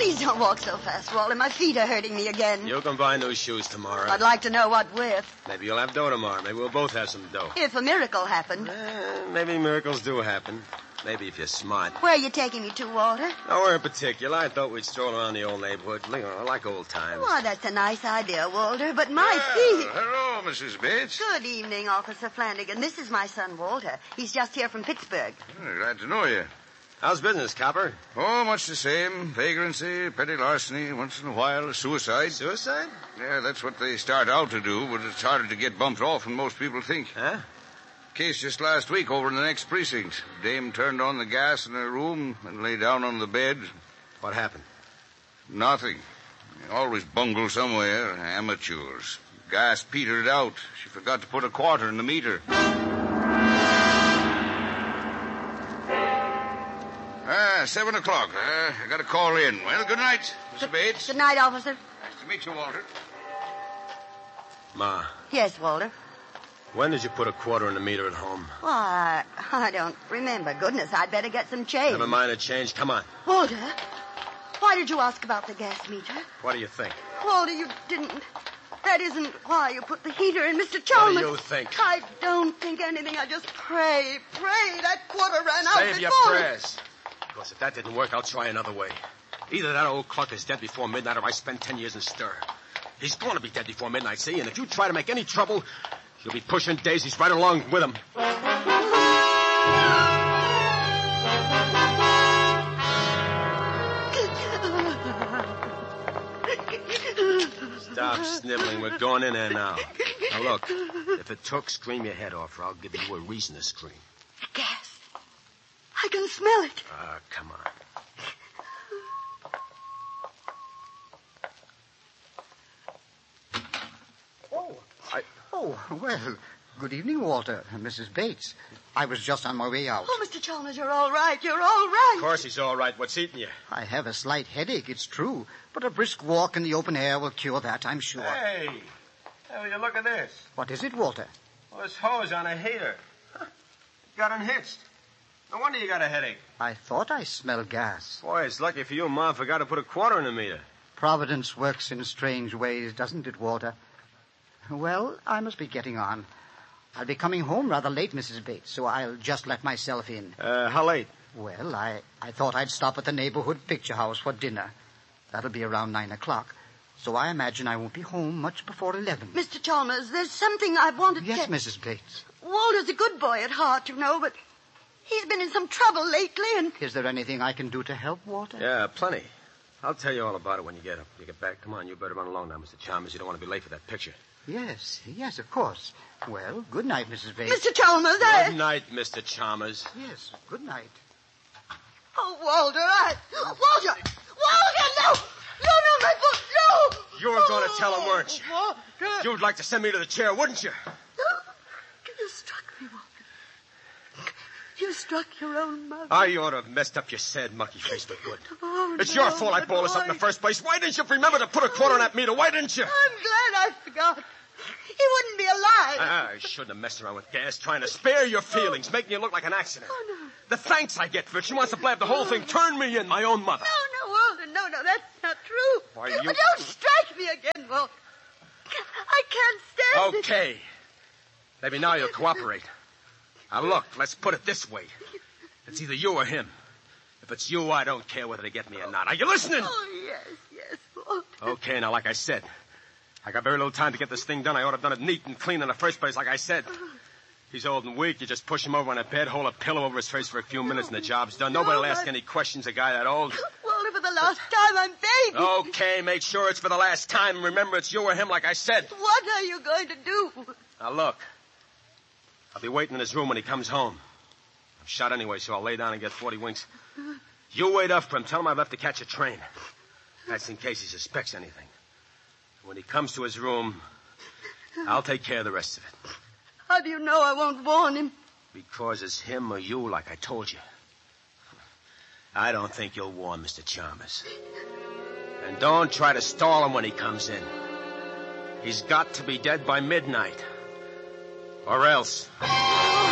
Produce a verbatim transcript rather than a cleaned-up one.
Please don't walk so fast, Walter. My feet are hurting me again. You can buy new shoes tomorrow. I'd like to know what with. Maybe you'll have dough tomorrow. Maybe we'll both have some dough. If a miracle happened. Eh, maybe miracles do happen. Maybe if you're smart. Where are you taking me to, Walter? Nowhere in particular. I thought we'd stroll around the old neighborhood. You know, like old times. Oh, that's a nice idea, Walter. But my Well, feet... hello, Missus Bates. Good evening, Officer Flanagan. This is my son, Walter. He's just here from Pittsburgh. Oh, glad to know you. How's business, Copper? Oh, much the same. Vagrancy, petty larceny, once in a while a suicide. Suicide? Yeah, that's what they start out to do, but it's harder to get bumped off than most people think. Huh? Case just last week over in the next precinct. Dame turned on the gas in her room and lay down on the bed. What happened? Nothing. They always bungle somewhere. Amateurs. Gas petered out. She forgot to put a quarter in the meter. Ah, seven o'clock. Uh, I got a call in. Well, good night, Mister Bates. Good night, Officer. Nice to meet you, Walter. Ma, Yes, Walter. when did you put a quarter in the meter at home? Why, I don't remember. Goodness, I'd better get some change. Never mind the change. Come on. Walter, why did you ask about the gas meter? What do you think? Walter, you didn't... That isn't why you put the heater in, Mister Chalmers. What do you think? I don't think anything. I just pray, pray that quarter ran out Save your before... prayers. Because if that didn't work, I'll try another way. Either that old cluck is dead before midnight or I spend ten years in stir. He's going to be dead before midnight, see? And if you try to make any trouble, you'll be pushing daisies right along with him. Stop sniveling. We're going in there now. Now, look, if it took, scream your head off, or I'll give you a reason to scream. Gas. I can smell it. Ah, come on. Oh, I... Oh, well, good evening, Walter and Missus Bates. I was just on my way out. Oh, Mister Chalmers, you're all right. You're all right. Of course he's all right. What's eating you? I have a slight headache, it's true, but a brisk walk in the open air will cure that, I'm sure. Hey, hey, will you look at this? What is it, Walter? Well, this hose on a heater. Huh. Got unhitched. No wonder you got a headache. I thought I smelled gas. Boy, it's lucky for you Mom forgot to put a quarter in the meter. Providence works in strange ways, doesn't it, Walter? Well, I must be getting on. I'll be coming home rather late, Missus Bates, so I'll just let myself in. Uh, how late? Well, I, I thought I'd stop at the neighborhood picture house for dinner. That'll be around nine o'clock. So I imagine I won't be home much before eleven. Mister Chalmers, there's something I wanted Yes, to... Missus Bates. Walter's a good boy at heart, you know, but he's been in some trouble lately, and... Is there anything I can do to help, Walter? Yeah, plenty. I'll tell you all about it when you get up. You get back. Come on, you better run along now, Mister Chalmers. You don't want to be late for that picture. Yes, yes, of course. Well, good night, Missus Bates. Mister Chalmers, I... Good night, Mister Chalmers. Yes, good night. Oh, Walter, I... Walter! Walter, no! No, no, my foot, no! You were going to tell him, weren't you? Walter! You'd like to send me to the chair, wouldn't you? You struck me, Walter. You struck your own mother. I ought to have messed up your sad monkey face for good. Oh, It's no, your fault I but balled us up in the why? first place. Why didn't you remember to put a quarter on that meter? Why didn't you? I'm glad I forgot. He wouldn't be alive. Ah, I shouldn't have messed around with gas, trying to spare your feelings, making you look like an accident. Oh, no. The thanks I get for it. She wants to blab the whole thing. Turn me in, my own mother. No, no, Walter, no, no, that's not true. Why, you- Don't strike me again, Walter. I can't stand it. Okay. Maybe now you'll cooperate. Now, look, let's put it this way. It's either you or him. If it's you, I don't care whether they get me or not. Are you listening? Oh, yes, yes, Walter. Okay, now, like I said, I got very little time to get this thing done. I ought to have done it neat and clean in the first place, like I said. He's old and weak. You just push him over on a bed, hold a pillow over his face for a few minutes, and the job's done. Nobody will ask any questions, a guy that old. Walter, for the last time, I'm begging. Okay, make sure it's for the last time. Remember, it's you or him, like I said. What are you going to do? Now, look. I'll be waiting in his room when he comes home. I'm shot anyway, so I'll lay down and get forty winks. You wait up for him. Tell him I've left to catch a train. That's in case he suspects anything. When he comes to his room, I'll take care of the rest of it. How do you know I won't warn him? Because it's him or you, like I told you. I don't think you'll warn Mister Chalmers. And don't try to stall him when he comes in. He's got to be dead by midnight. Or else...